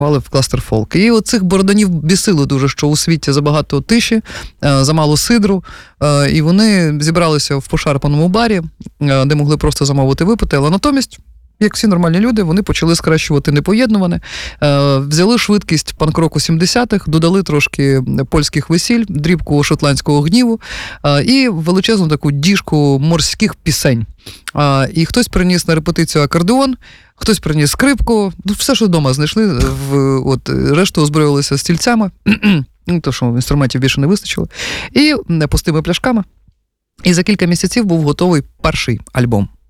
в кластер фолк. І оцих Бороданів бісило дуже, що у світі забагато тиші, замало сидру, і вони зібралися в пошарпаному барі, де могли просто замовити випити, але натомість, як всі нормальні люди, вони почали скращувати непоєднуване, взяли швидкість панк-року 70-х, додали трошки польських весіль, дрібку шотландського гніву і величезну таку діжку морських пісень. І хтось приніс на репетицію акордеон, хтось приніс скрипку, все, що вдома знайшли, решту озброювалися стільцями, то що інструментів більше не вистачило, і пустими пляшками. І за кілька місяців був готовий перший альбом.